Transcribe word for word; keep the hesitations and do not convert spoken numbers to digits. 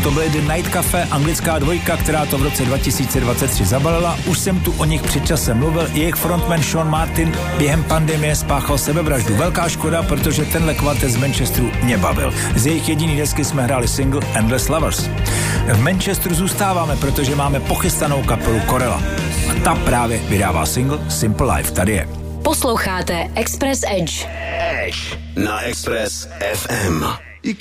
To byly The Night Cafe, anglická dvojka, která to v roce dva tisíce dvacet tři zabalila. Už jsem tu o nich před časem mluvil. Jejich frontman Sean Martin během pandemie spáchal sebevraždu. Velká škoda, protože tenhle kvartet z Manchesteru mě bavil. Z jejich jediný desky jsme hráli single Endless Lovers. V Manchesteru zůstáváme, protože máme pochystanou kapelu Corella. A ta právě vydává single Simple Life. Tady je. Posloucháte Express Edge. Edge na Express F M.